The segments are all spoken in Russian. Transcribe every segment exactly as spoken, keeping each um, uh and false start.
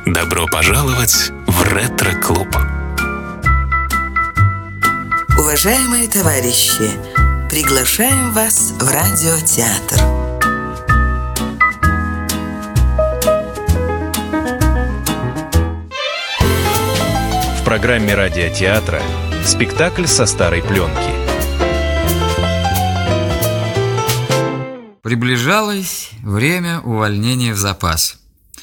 Добро пожаловать в ретро-клуб. Уважаемые товарищи, приглашаем вас в радиотеатр. В программе радиотеатра спектакль со старой пленки. Приближалось время увольнения в запас.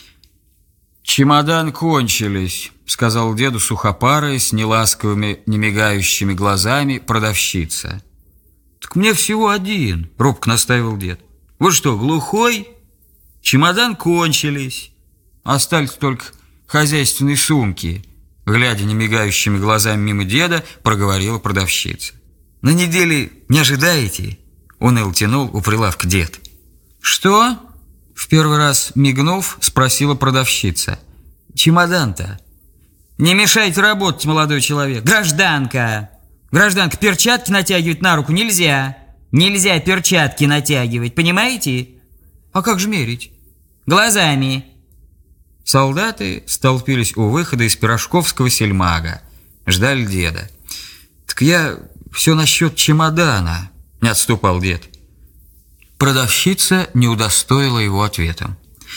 «Чемодан кончились», — сказал деду сухопарая с неласковыми, немигающими глазами продавщица. «Так мне всего один», — робко настаивал дед. «Вы что, глухой? Чемодан кончились. Остались только хозяйственные сумки», — глядя немигающими глазами мимо деда, проговорила продавщица. «На неделе не ожидаете?» — уныло тянул у прилавка дед. «Что?» — в первый раз мигнув, спросила продавщица. «Чемодан-то». «Не мешайте работать, молодой человек. Гражданка! Гражданка, перчатки натягивать на руку нельзя. Нельзя перчатки натягивать, понимаете? А как же мерить?» «Глазами». Солдаты столпились у выхода из Пирожковского сельмага. Ждали деда. «Так я все насчет чемодана», — не отступал дед. Продавщица не удостоила его ответом.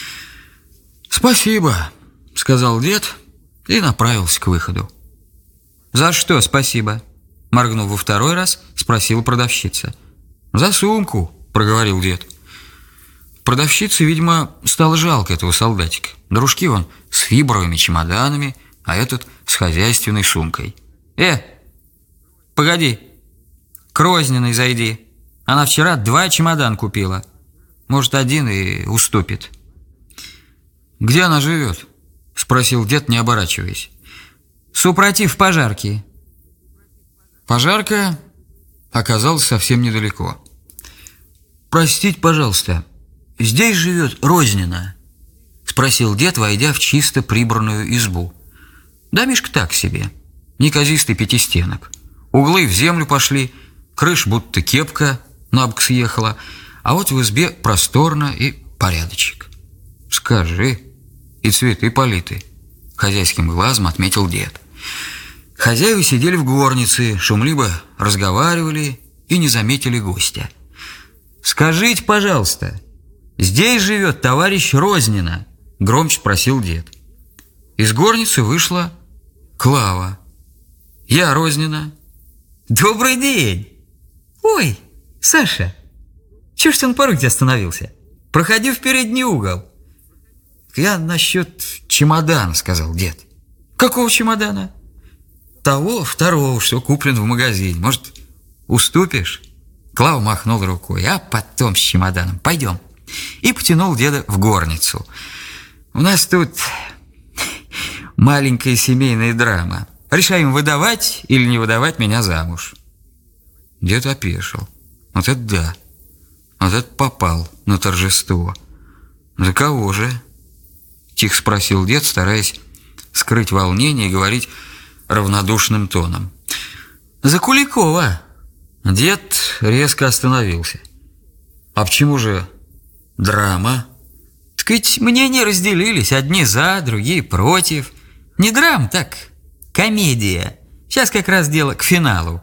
«Спасибо», — сказал дед и направился к выходу. «За что спасибо?» — моргнув во второй раз, спросила продавщица. «За сумку», — проговорил дед. Продавщице, видимо, стало жалко этого солдатика. Дружки он с фибровыми чемоданами, а этот с хозяйственной сумкой. «Э, погоди, к Розниной зайди. Она вчера два чемодана купила. Может, один и уступит». «Где она живет?» — спросил дед, не оборачиваясь. «Супротив пожарки». Пожарка оказалась совсем недалеко. «Простите, пожалуйста, здесь живет Рознина?» — спросил дед, войдя в чисто прибранную избу. Домишко так себе, неказистый пятистенок. Углы в землю пошли, крыша будто кепка набок съехала, а вот в избе просторно и порядочек. «Скажи, и цветы политы», — хозяйским глазом отметил дед. Хозяева сидели в горнице, шумливо разговаривали и не заметили гостя. «Скажите, пожалуйста, здесь живет товарищ Рознина?» — громче спросил дед. Из горницы вышла Клава. «Я Рознина». «Добрый день! Ой, Саша, чего ж ты на пороге остановился? Проходи в передний угол». «Я насчет чемодана», — сказал дед. «Какого чемодана?» «Того второго, что куплен в магазине. Может, уступишь?» Клава махнул рукой. «А потом с чемоданом. Пойдем». И потянул деда в горницу. «У нас тут маленькая семейная драма. Решаем, выдавать или не выдавать меня замуж». Дед опешил. Вот это да. Вот это попал на торжество. «За кого же?» — тихо спросил дед, стараясь скрыть волнение и говорить равнодушным тоном. «За Куликова». Дед резко остановился. «А почему же драма?» «Так ведь мнения разделились, одни за, другие против. Не драма, так комедия. Сейчас как раз дело к финалу».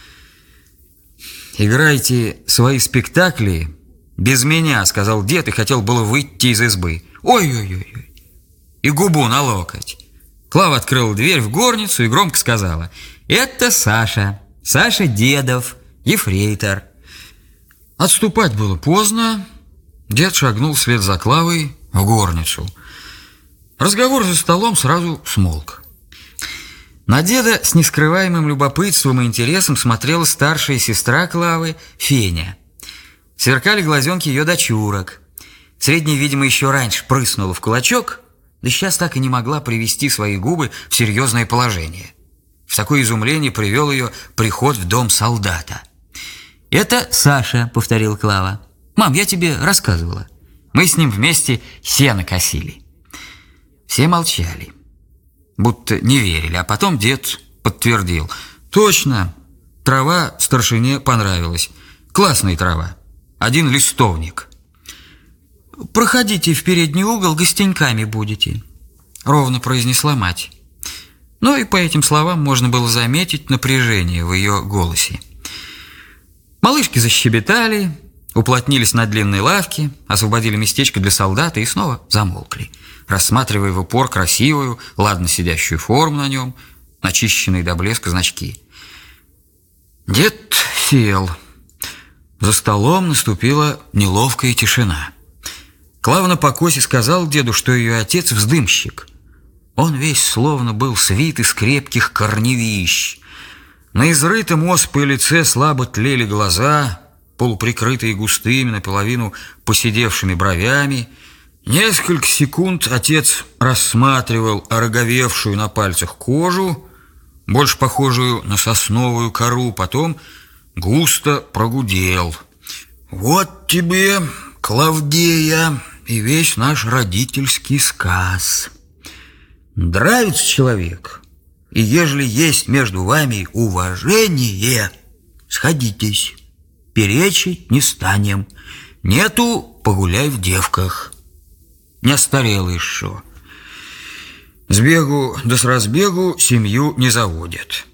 «Играйте свои спектакли без меня», — сказал дед и хотел было выйти из избы. «Ой-ой-ой!» И губу на локоть. Клава открыла дверь в горницу и громко сказала: «Это Саша, Саша Дедов, ефрейтор». Отступать было поздно. Дед шагнул вслед за Клавой в горницу. Разговор за столом сразу смолк. На деда с нескрываемым любопытством и интересом смотрела старшая сестра Клавы, Феня. Сверкали глазенки ее дочурок. Средняя, видимо, еще раньше прыснула в кулачок, да сейчас так и не могла привести свои губы в серьезное положение. В такое изумление привел ее приход в дом солдата. «Это Саша», — повторила Клава. «Мам, я тебе рассказывала. Мы с ним вместе сено косили». Все молчали, будто не верили, а потом дед подтвердил: «Точно, трава старшине понравилась. Классная трава. Один листовник». «Проходите в передний угол, гостеньками будете». ровно произнесла мать. Но и по этим словам можно было заметить напряжение в ее голосе. Малышки защебетали, уплотнились на длинной лавке, освободили местечко для солдата и снова замолкли, рассматривая в упор красивую, ладно сидящую форму на нем, начищенные до блеска значки. Дед сел. За столом наступила неловкая тишина. Клава на покосе сказал деду, что ее отец вздымщик. Он весь словно был свит из крепких корневищ. На изрытом оспой лице слабо тлели глаза, полуприкрытые густыми, наполовину поседевшими бровями. Несколько секунд отец рассматривал ороговевшую на пальцах кожу, больше похожую на сосновую кору, потом густо прогудел. «Вот тебе, Клавдея, и весь наш родительский сказ. Нравится человек, и ежели есть между вами уважение, сходитесь, перечить не станем. Нету, погуляй в девках. Не остарел еще. С бегу да с разбегу семью не заводят».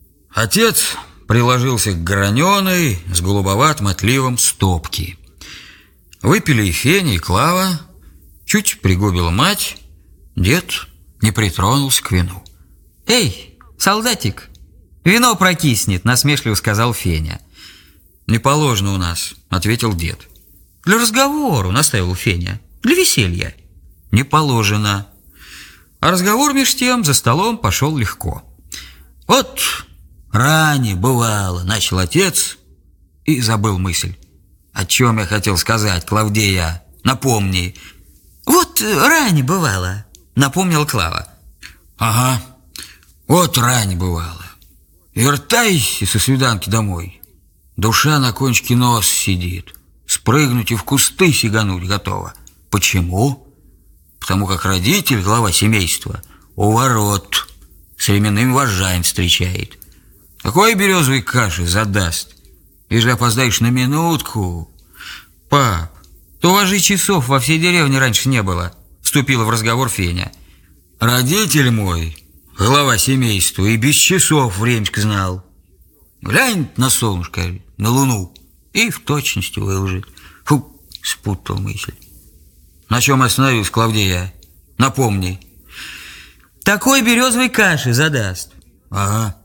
Отец приложился к граненой с голубоватым отливом стопки. Выпили и Феня, и Клава. Чуть пригубила мать. Дед не притронулся к вину. «Эй, солдатик, вино прокиснет», — насмешливо сказал Феня. «Не положено у нас», — ответил дед. «Для разговора», — настаивал Феня. «Для веселья». «Не положено». А разговор меж тем за столом пошел легко. «Вот ранее бывало», — начал отец и забыл мысль. «О чем я хотел сказать, Клавдея? Напомни». «Вот ранее бывало», — напомнила Клава. «Ага, вот ранее бывало. Вертайся со свиданки домой. Душа на кончике носа сидит. Спрыгнуть и в кусты сигануть готова. Почему? Потому как родитель, глава семейства, у ворот с ременным вожжаем встречает. Такой березовой каши задаст. Ежели опоздаешь на минутку...» «Пап, то вожжи часов во всей деревне раньше не было», — вступила в разговор Феня. «Родитель мой, глава семейства, и без часов времечко знал. Глянь на солнышко, на луну, и в точности выложит». Фу, спутал мысль. «На чем остановилась, Клавдея? Напомни». «Такой березовой каши задаст». «Ага.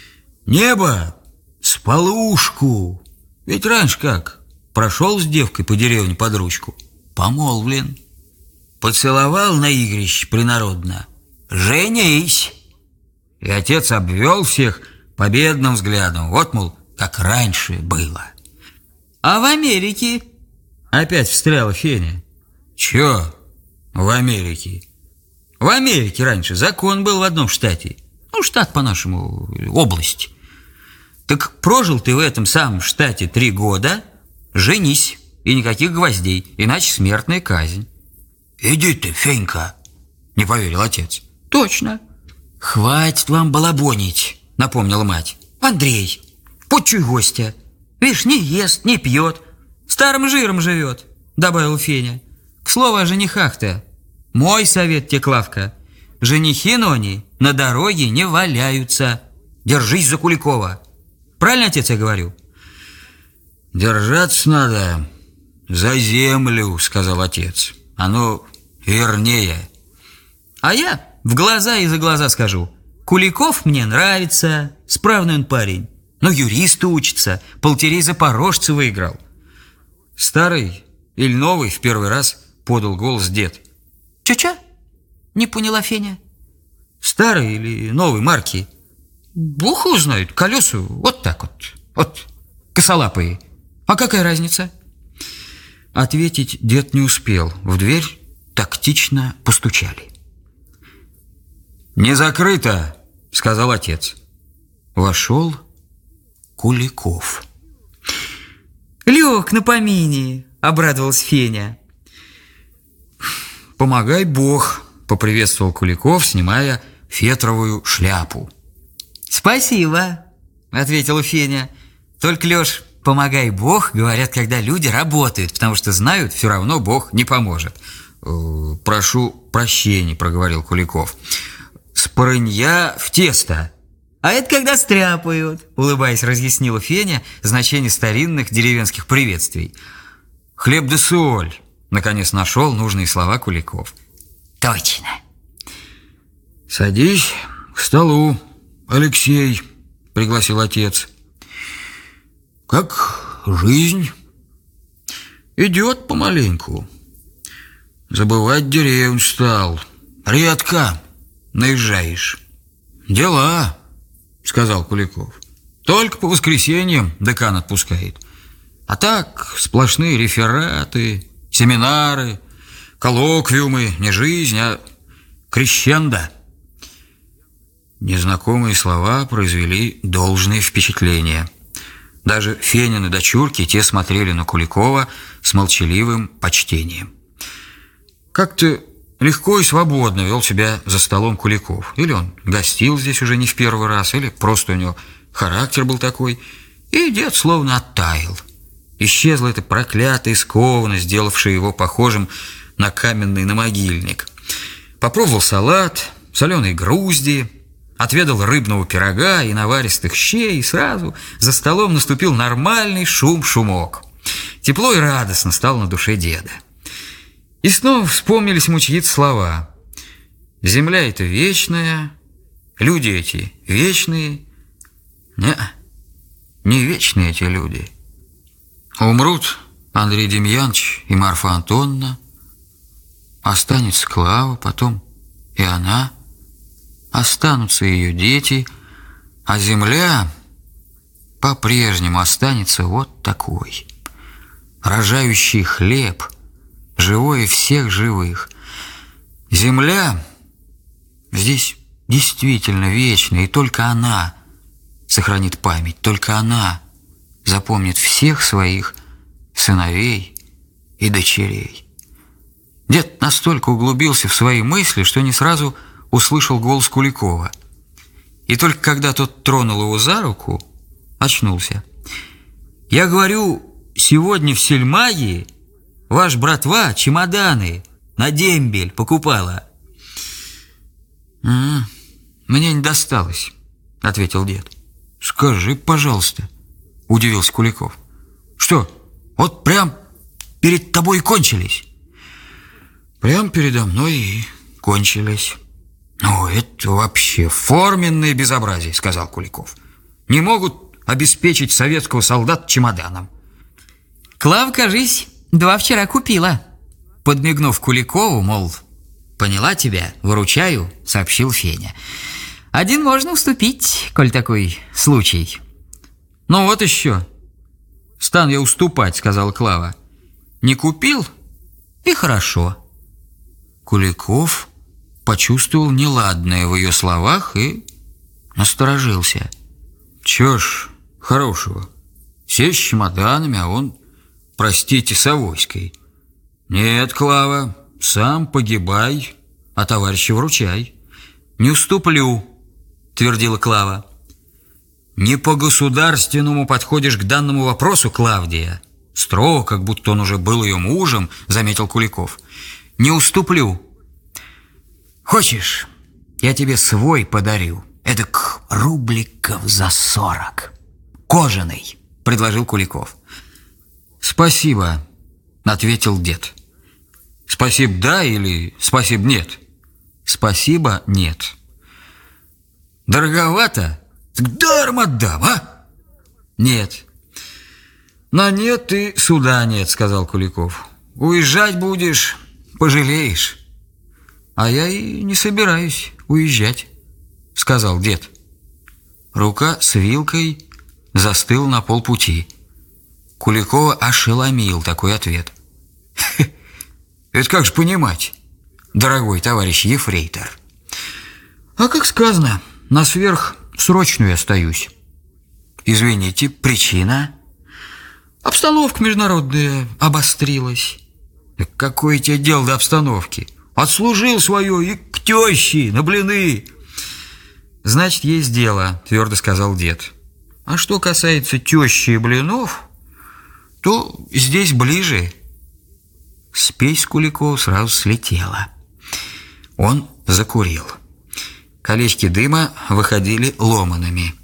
Небо с полушку. Ведь раньше как? Прошел с девкой по деревне под ручку, помолвлен. Поцеловал на игрище принародно. Женись!» И отец обвел всех победным взглядом. Вот, мол, как раньше было. «А в Америке?» Опять встряла Феня. «Чё в Америке?» «В Америке раньше закон был в одном штате. Ну, штат по-нашему, область. Так прожил ты в этом самом штате три года, женись, и никаких гвоздей, иначе смертная казнь». «Иди ты, Фенька», — не поверил отец. «Точно». «Хватит вам балабонить», — напомнила мать. «Андрей, почуй гостя. Видишь, не ест, не пьет, старым жиром живет», — добавил Феня. «К слову о женихах-то. Мой совет тебе, Клавка. Женихи, нони, на дороге не валяются. Держись за Куликова. Правильно, отец, я говорю?» «Держаться надо за землю», — сказал отец. «Оно вернее». «А я в глаза и за глаза скажу. Куликов мне нравится, справный он парень. Но юристу учится, полтерей запорожца выиграл». «Старый или новый?» — в первый раз подал голос дед. «Чё-чё?» — не поняла Феня. «Старый или новой марки?» «Бог его знает, колеса вот так вот, вот, косолапые. А какая разница?» Ответить дед не успел. В дверь тактично постучали. «Не закрыто», — сказал отец. Вошел Куликов. «Лег на помине», — обрадовалась Феня. «Помогай Бог», — поприветствовал Куликов, снимая фетровую шляпу. «Спасибо», — ответила Феня. «Только, Леш, помогай Бог, говорят, когда люди работают, потому что знают, все равно Бог не поможет». «Прошу прощения», — проговорил Куликов. «Спорынья в тесто». «А это когда стряпают», — улыбаясь, разъяснила Феня значение старинных деревенских приветствий. «Хлеб да соль», — наконец нашел нужные слова Куликов. «Точно». «Садись к столу, Алексей», — пригласил отец. «Как жизнь?» «Идет помаленьку. Забывать деревню стал. Редко наезжаешь». «Дела», — сказал Куликов. «Только по воскресеньям декан отпускает. А так сплошные рефераты, семинары, коллоквиумы, не жизнь, а крещендо». Незнакомые слова произвели должное впечатление. Даже Фенины дочурки, те смотрели на Куликова с молчаливым почтением. Как-то легко и свободно вел себя за столом Куликов. Или он гостил здесь уже не в первый раз, или просто у него характер был такой. И дед словно оттаял. Исчезла эта проклятая скованность, сделавшая его похожим на каменный намогильник. Попробовал салат, соленые грузди, отведал рыбного пирога и наваристых щей, и сразу за столом наступил нормальный шум-шумок. Тепло и радостно стало на душе деда. И снова вспомнились ему чьи-то слова. «Земля эта вечная, люди эти вечные». Не, не вечные эти люди. Умрут Андрей Демьянович и Марфа Антоновна, останется Клава, потом и она, останутся ее дети, а земля по-прежнему останется вот такой. Рожающий хлеб, живое всех живых. Земля здесь действительно вечная, и только она сохранит память, только она запомнит всех своих сыновей и дочерей. Дед настолько углубился в свои мысли, что не сразу услышал голос Куликова. И только когда тот тронул его за руку, очнулся. «Я говорю, сегодня в сельмаге ваш братва чемоданы на дембель покупала». «М-м, мне не досталось», — ответил дед. «Скажи, пожалуйста», — удивился Куликов. «Что, вот прям перед тобой кончились?» «Прям передо мной и кончились». «Ну, это вообще форменное безобразие», — сказал Куликов. «Не могут обеспечить советского солдата чемоданом». «Клав, кажись, два вчера купила», — подмигнув Куликову, мол, «поняла тебя, выручаю», — сообщил Феня. «Один можно уступить, коль такой случай». «Ну вот еще. Стану я уступать», — сказала Клава. «Не купил? И хорошо». Куликов почувствовал неладное в ее словах и насторожился. «Чего ж хорошего? Все с чемоданами, а он, простите, с авоськой». «Нет, Клава, сам погибай, а товарища вручай». «Не уступлю», — твердила Клава. «Не по-государственному подходишь к данному вопросу, Клавдия». Строго, как будто он уже был ее мужем, заметил Куликов. «Не уступлю». «Хочешь, я тебе свой подарю, эдак рубликов за сорок. Кожаный», — предложил Куликов. «Спасибо», — ответил дед. «Спасибо да или спасибо нет?» «Спасибо нет». «Дороговато? Так даром отдам, а?» «Нет». «На нет и суда нет», — сказал Куликов. «Уезжать будешь, пожалеешь». «А я и не собираюсь уезжать», — сказал дед. Рука с вилкой застыла на полпути. Куликова ошеломил такой ответ. «Это как же понимать, дорогой товарищ ефрейтор?» «А как сказано, на сверхсрочную остаюсь». «Извините, причина?» «Обстановка международная обострилась». «Так какое тебе дело до обстановки? Отслужил свое и к теще на блины». «Значит, есть дело», — твердо сказал дед. «А что касается тещи и блинов, то здесь ближе». Спесь Куликова сразу слетела. Он закурил. Колечки дыма выходили ломаными.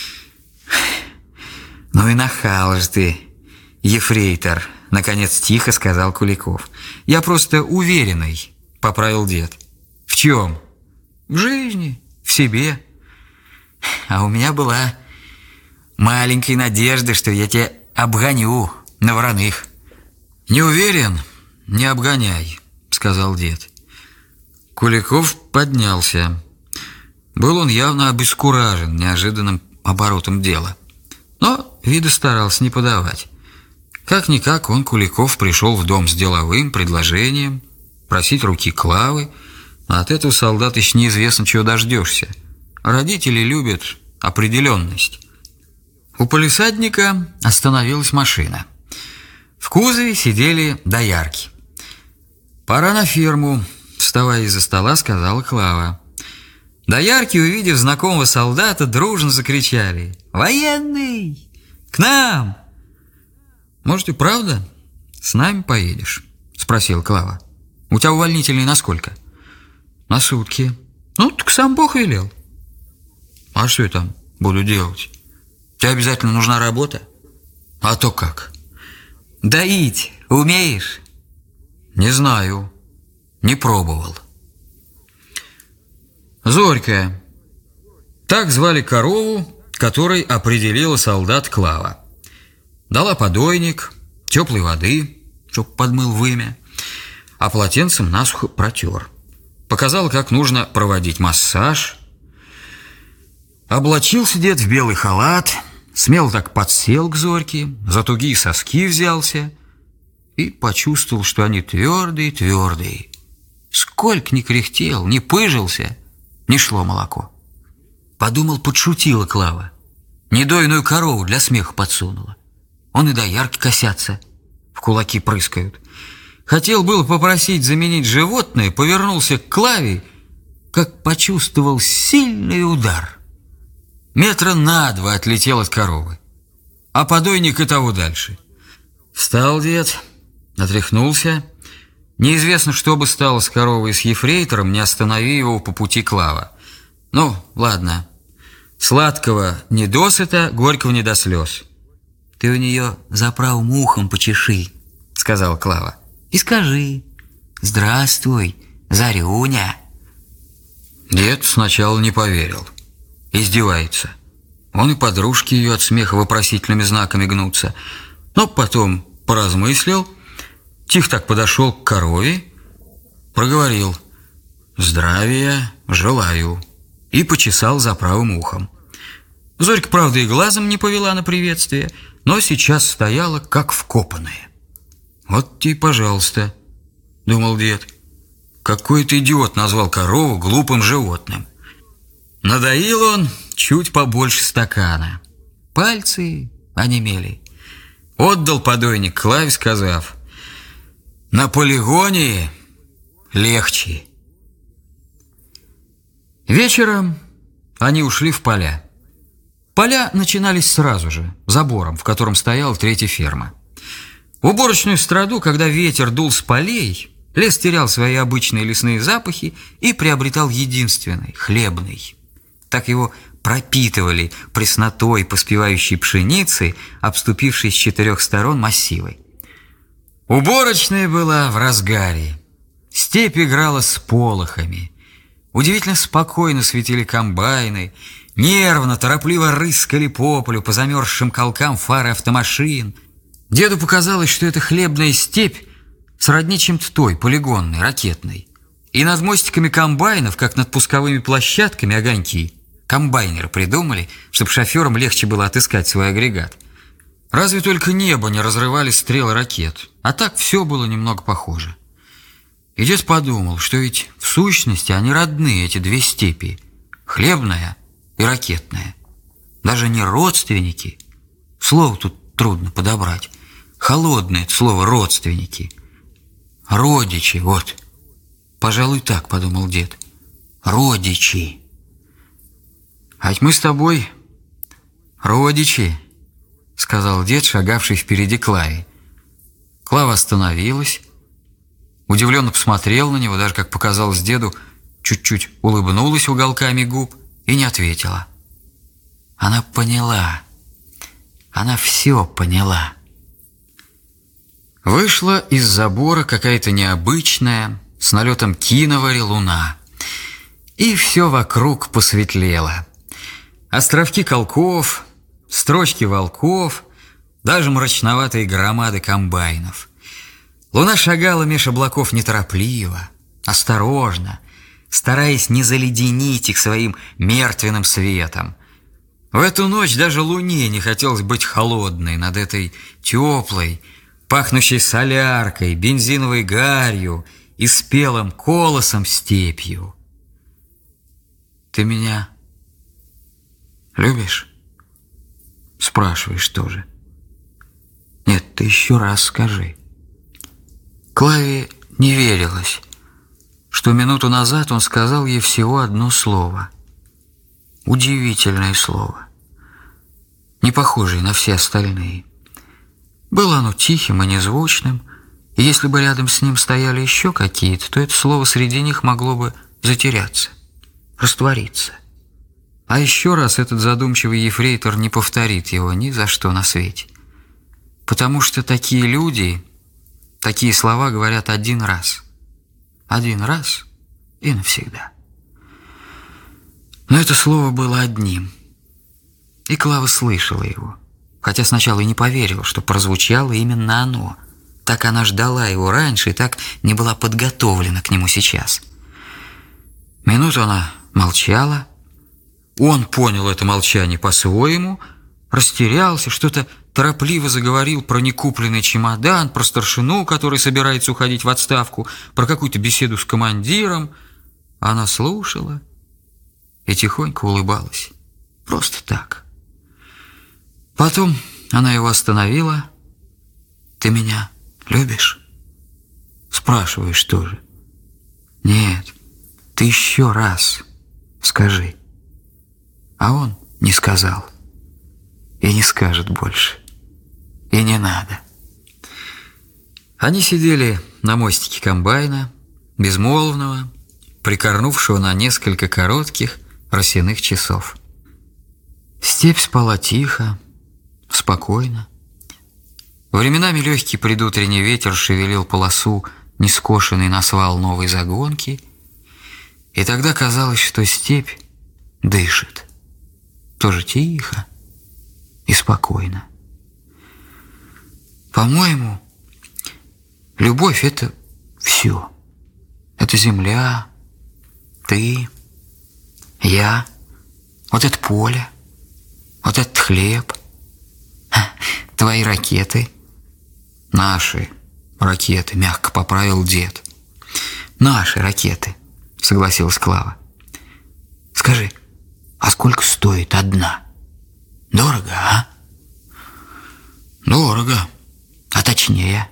«Ну и нахал же ты, ефрейтор», — наконец тихо сказал Куликов. «Я просто уверенный», — поправил дед. «В чем?» «В жизни, в себе. А у меня была маленькая надежда, что я тебя обгоню на вороных». «Не уверен, не обгоняй», — сказал дед. Куликов поднялся. Был он явно обескуражен неожиданным оборотом дела, но вида старался не подавать. Как-никак он, Куликов, пришел в дом с деловым предложением просить руки Клавы, а от этого солдат еще неизвестно, чего дождешься. Родители любят определенность. У палисадника остановилась машина. В кузове сидели доярки. «Пора на ферму», — вставая из-за стола, сказала Клава. Доярки, увидев знакомого солдата, дружно закричали: «Военный! К нам!» «Может, и правда с нами поедешь?» — спросила Клава. «У тебя увольнительный на сколько?» «На сутки». «Ну, так сам Бог велел». «А что я там буду делать? Тебе обязательно нужна работа?» «А то как?» «Доить умеешь?» «Не знаю, не пробовал». Зорька. Так звали корову, которой определила солдат Клава. Дала подойник, теплой воды, чтоб подмыл вымя, а полотенцем насухо протер. Показала, как нужно проводить массаж. Облачился дед в белый халат, смело так подсел к Зорьке, за тугие соски взялся и почувствовал, что они твердые-твердые. Сколько ни кряхтел, ни пыжился, не шло молоко. Подумал, подшутила Клава. Недойную корову для смеха подсунула. Он и доярки косятся, в кулаки прыскают. Хотел было попросить заменить животное, повернулся к Клаве, как почувствовал сильный удар. Метра на два отлетел от коровы, а подойник и того дальше. Встал дед, отряхнулся. Неизвестно, что бы стало с коровой и с ефрейтором, не останови его по пути Клава. Ну, ладно. Сладкого не досыта, горького не до слез. «Ты у нее за правым ухом почеши», — сказала Клава. «И скажи: здравствуй, Зарюня». Дед сначала не поверил. Издевается. Он и подружки ее от смеха вопросительными знаками гнутся. Но потом поразмыслил, тихо так подошел к корове, проговорил: «Здравия желаю», и почесал за правым ухом. Зорька, правда, и глазом не повела на приветствие, но сейчас стояла как вкопанная. «Вот тебе, пожалуйста», — думал дед, — «какой-то идиот назвал корову глупым животным». Надоил он чуть побольше стакана. Пальцы онемели. Отдал подойник Клаве, сказав: «На полигоне легче». Вечером они ушли в поля. Поля начинались сразу же, забором, в котором стояла третья ферма. В уборочную страду, когда ветер дул с полей, лес терял свои обычные лесные запахи и приобретал единственный, хлебный. Так его пропитывали преснотой поспевающей пшеницы, обступившей с четырех сторон массивой. Уборочная была в разгаре. Степь играла с полохами. Удивительно спокойно светили комбайны, нервно, торопливо рыскали по полю по замерзшим колкам фары автомашин. Деду показалось, что эта хлебная степь сродни чем-то той, полигонной, ракетной. И над мостиками комбайнов, как над пусковыми площадками, огоньки. Комбайнеры придумали, чтобы шоферам легче было отыскать свой агрегат. Разве только небо не разрывали стрелы ракет, а так все было немного похоже. И дед подумал, что ведь в сущности они родные, эти две степи, хлебная и ракетная. Даже не родственники, слово тут трудно подобрать, холодное это слово «родственники». Родичи, вот, пожалуй, так подумал дед, родичи. А ведь мы с тобой родичи, сказал дед, шагавший впереди Клаве. Клава остановилась, удивленно посмотрел на него, даже, как показалось деду, чуть-чуть улыбнулась уголками губ и не ответила. Она поняла. Она все поняла. Вышла из забора какая-то необычная, с налетом киновари луна. И все вокруг посветлело. Островки колков, строчки волков, даже мрачноватые громады комбайнов. Луна шагала меж облаков неторопливо, осторожно, стараясь не заледенить их своим мертвенным светом. В эту ночь даже луне не хотелось быть холодной над этой теплой, пахнущей соляркой, бензиновой гарью и спелым колосом степью. «Ты меня любишь?» Спрашиваешь тоже. Нет, ты еще раз скажи. Клаве не верилось, что минуту назад он сказал ей всего одно слово. Удивительное слово, не похожее на все остальные. Было оно тихим и незвучным, и если бы рядом с ним стояли еще какие-то, то это слово среди них могло бы затеряться, раствориться. А еще раз этот задумчивый ефрейтор не повторит его ни за что на свете. Потому что такие люди, такие слова говорят один раз. Один раз и навсегда. Но это слово было одним. И Клава слышала его. Хотя сначала и не поверила, что прозвучало именно оно. Так она ждала его раньше и так не была подготовлена к нему сейчас. Минуту она молчала. Он понял это молчание по-своему, растерялся, что-то торопливо заговорил про некупленный чемодан, про старшину, который собирается уходить в отставку, про какую-то беседу с командиром. Она слушала и тихонько улыбалась. Просто так. Потом она его остановила. «Ты меня любишь?» Спрашиваешь тоже. «Нет, ты еще раз скажи». А он не сказал. И не скажет больше. И не надо. Они сидели на мостике комбайна, безмолвного, прикорнувшего на несколько коротких росяных часов. Степь спала тихо, спокойно. Временами легкий предутренний ветер шевелил полосу, нескошенной на свал новой загонки, и тогда казалось, что степь дышит. Тоже тихо и спокойно. По-моему, любовь — это все. Это земля, ты, я, вот это поле, вот этот хлеб, твои ракеты, наши ракеты, мягко поправил дед. Наши ракеты, согласилась Клава. Скажи, а сколько стоит одна? Дорого, а? Дорого. А точнее?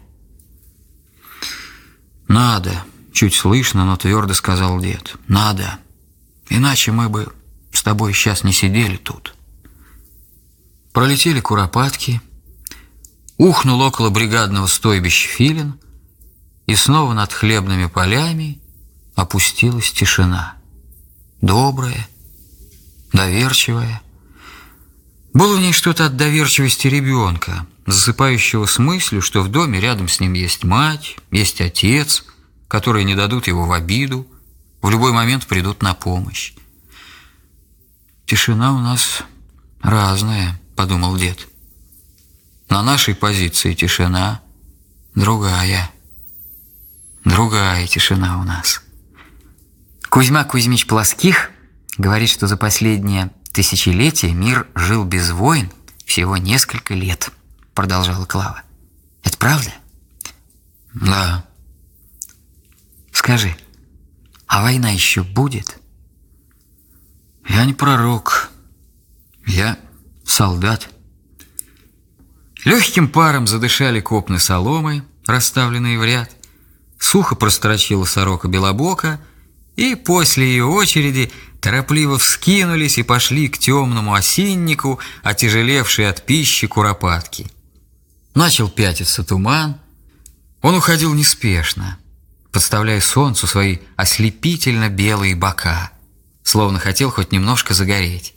Надо, чуть слышно, но твердо сказал дед. Надо. Иначе мы бы с тобой сейчас не сидели тут. Пролетели куропатки, ухнул около бригадного стойбища филин, и снова над хлебными полями опустилась тишина. Добрая, доверчивая. Было в ней что-то от доверчивости ребенка, засыпающего с мыслью, что в доме рядом с ним есть мать, есть отец, которые не дадут его в обиду, в любой момент придут на помощь. «Тишина у нас разная», — подумал дед. «На нашей позиции тишина другая, другая тишина у нас». Кузьма Кузьмич Плоских говорит, что за последнее тысячелетие мир жил без войн всего несколько лет, продолжала Клава. Это правда? Да. Скажи, а война еще будет? Я не пророк, я солдат. Легким паром задышали копны соломы, расставленные в ряд. Сухо прострочила сорока белобока, и после ее очереди торопливо вскинулись и пошли к темному осиннику, отяжелевшей от пищи куропатки. Начал пятиться туман. Он уходил неспешно, подставляя солнцу свои ослепительно белые бока, словно хотел хоть немножко загореть.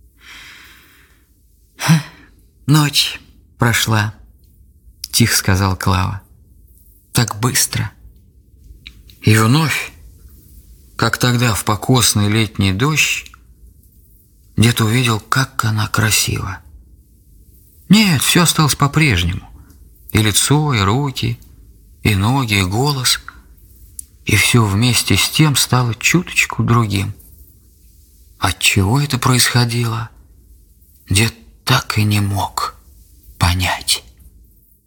«Ночь прошла», — тихо сказала Клава. «Так быстро». И вновь, как тогда в покосный летний дождь, дед увидел, как она красива. Нет, все осталось по-прежнему. И лицо, и руки, и ноги, и голос. И все вместе с тем стало чуточку другим. Отчего это происходило, дед так и не мог понять.